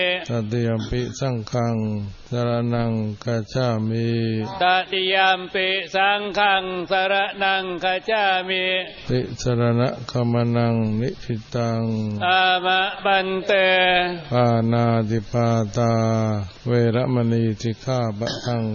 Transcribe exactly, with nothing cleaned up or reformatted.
ตติยัมปิสังฆังสรณังคัจฉามิตติยัมปิสังฆังสรณังคัจฉามิติสรณะคัมมนังนิพิตังอามะปันเตปานาติปาตาเวรมณีสิกขาปะทัง